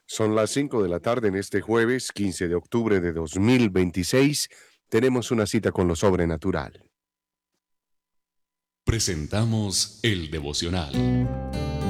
Son las 5 de la tarde en este jueves 15 de octubre de 2026. Tenemos una cita con lo sobrenatural. Presentamos el devocional.